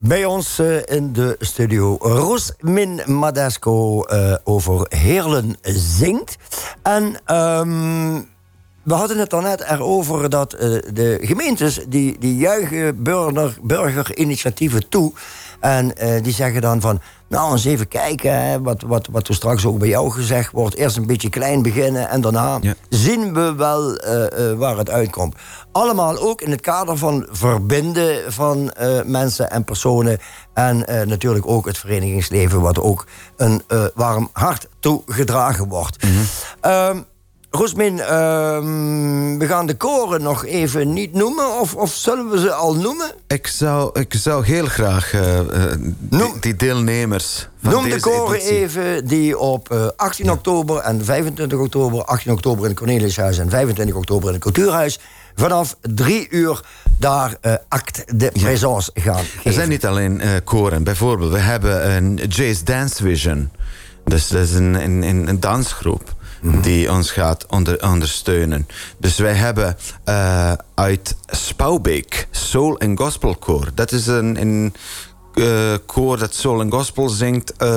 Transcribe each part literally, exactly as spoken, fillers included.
Bij ons uh, in de studio Roosmin Madesco uh, over Heerlen zingt. En um, we hadden het daarnet erover dat uh, de gemeentes die, die juichen burger, burgerinitiatieven toe. En uh, die zeggen dan van, nou eens even kijken, hè, wat, wat, wat er straks ook bij jou gezegd wordt. Eerst een beetje klein beginnen en daarna ja. zien we wel uh, uh, waar het uitkomt. Allemaal ook in het kader van verbinden van uh, mensen en personen. En uh, natuurlijk ook het verenigingsleven, wat ook een uh, warm hart toegedragen wordt. Mm-hmm. Uh, Roosmin, uh, we gaan de koren nog even niet noemen, of, of zullen we ze al noemen? Ik zou, ik zou heel graag uh, Noem, die, die deelnemers van Noem deze de koren editie even die op uh, achttien oktober en vijfentwintig oktober... achttien oktober in het Corneliushuis en vijfentwintig oktober in het Cultuurhuis... vanaf drie uur daar uh, acte de présence ja. gaan geven. Er zijn niet alleen uh, koren. Bijvoorbeeld, we hebben een Jay's Dance Vision. Dus dat is een, een, een dansgroep die ons gaat onder, ondersteunen. Dus wij hebben uh, uit Spouwbeek Soul en Gospel Koor. Dat is een, een uh, koor dat soul en gospel zingt. Uh,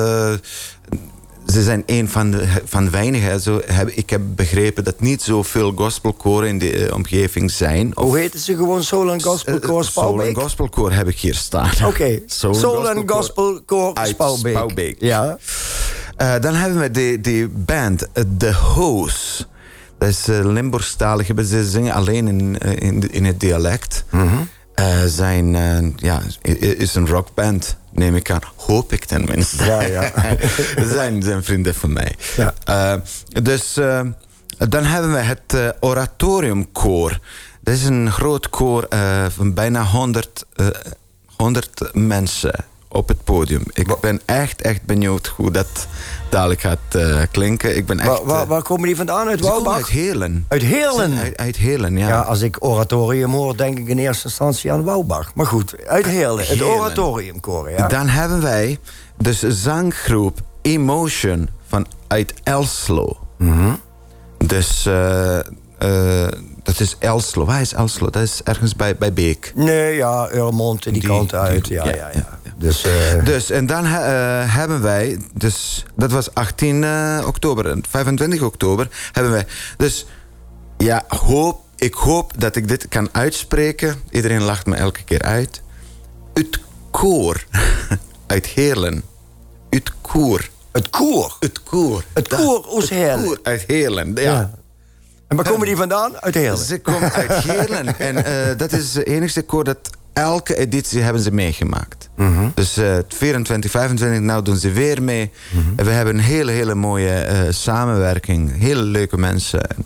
ze zijn een van de van weinigen. Zo heb, ik heb begrepen dat niet zoveel gospelkoren in de uh, omgeving zijn. Hoe heten ze gewoon Soul en Gospel Koor Spouwbeek? Soul en Gospel Koor heb ik hier staan. Oké, okay. Soul, Soul en Gospel Koor Spouwbeek. Spouwbeek. Ja. Uh, dan hebben we de, de band uh, The Hoes. Dat is uh, Limburgstalig. Ze zingen alleen in, uh, in, in het dialect. Mm-hmm. Uh, zijn, uh, ja, is een rockband, neem ik aan. Hoop ik tenminste. Ja, ja. zijn, zijn vrienden van mij. Ja. Uh, dus uh, dan hebben we het uh, Oratoriumkoor. Dat is een groot koor uh, van bijna honderd, uh, honderd mensen op het podium. Ik ben echt, echt benieuwd hoe dat dadelijk gaat uh, klinken. Ik ben echt, waar, waar, waar komen die vandaan? Uit Wouwbach? Uit Heerlen. Uit Heerlen? Uit, uit Heerlen, ja. Ja, als ik oratorium hoor, denk ik in eerste instantie aan Wouwbach. Maar goed, uit Heerlen. Het oratoriumkoor, ja. Dan hebben wij dus een zanggroep Emotion van uit Elslo. Mm-hmm. Dus uh, uh, dat is Elslo. Waar is Elslo? Dat is ergens bij, bij Beek. Nee, ja, Urmond, die, die kant uit. Die, ja, ja, ja. ja. Dus, uh... dus, en dan uh, hebben wij, dus dat was achttien oktober en vijfentwintig oktober hebben wij. Dus ja, hoop, ik hoop dat ik dit kan uitspreken. Iedereen lacht me elke keer uit. Het koor uit Heerlen. Het koor. Het koor? Het koor. Het koor uit Heerlen. Het koor uit Heerlen, ja. ja. En waar komen die vandaan? Uit Heerlen? Ze komen uit Heerlen. En uh, dat is het enige koor dat elke editie hebben ze meegemaakt. Mm-hmm. Dus uh, vierentwintig, vijfentwintig, nou doen ze weer mee. Mm-hmm. En we hebben een hele, hele mooie uh, samenwerking. Hele leuke mensen. En,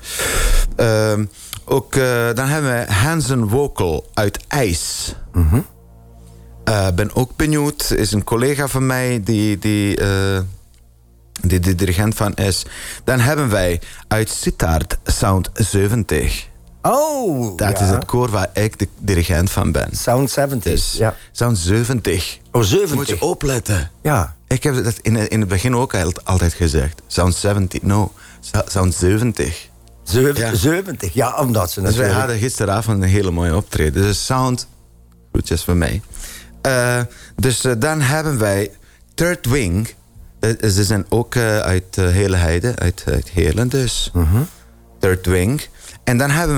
uh, uh, ook, uh, dan hebben we Hansen Vocal uit IJs. Mm-hmm. Uh, ben ook benieuwd. Is een collega van mij die, die, uh, die de dirigent van is. Dan hebben wij uit Sittard Sound zeventig. Oh, dat ja. is het koor waar ik de dirigent van ben. Sound zeventig, dus, ja. Sound zeventig. Oh, zeventig. Moet je opletten. Ja. Ik heb dat in, in het begin ook altijd gezegd. Sound zeventig, no. Sound zeventig. Zeven, ja. zeventig, ja, omdat ze natuurlijk... Dus wij hadden gisteravond een hele mooie optreden. Dus Sound, groetjes van mij. Uh, dus uh, dan hebben wij Third Wing. Uh, ze zijn ook uh, uit uh, Hele Heide, uit, uit Heerlen dus. Mm-hmm. Third Wing. En dan hebben we